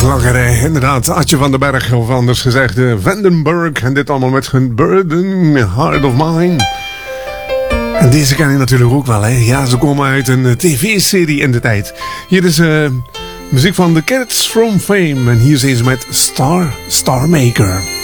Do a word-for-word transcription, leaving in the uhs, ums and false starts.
Klokkerij, inderdaad. Adje van den Berg, of anders gezegd uh, Vandenberg. En dit allemaal met hun Burden, Heart of Mine. En deze ken je natuurlijk ook wel, hè. Ja, ze komen uit een uh, tv-serie in de tijd. Hier is uh, muziek van The Cats from Fame. En hier zijn ze met Star, Star Maker.